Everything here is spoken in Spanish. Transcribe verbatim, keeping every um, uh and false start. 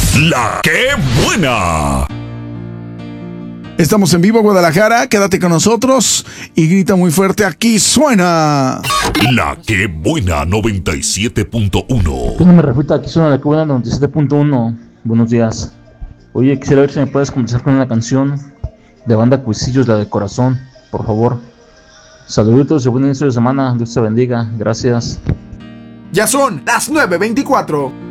La que buena. Estamos en vivo, Guadalajara, quédate con nosotros y grita muy fuerte, aquí suena La que buena noventa y siete punto uno. Yo no me repito, aquí suena La que buena noventa y siete punto uno. Buenos días. Oye, quisiera ver si me puedes comenzar con una canción de banda Cuisillos, la de Corazón, por favor. Saluditos y buen inicio de semana, Dios te bendiga, gracias. Ya son las nueve veinticuatro.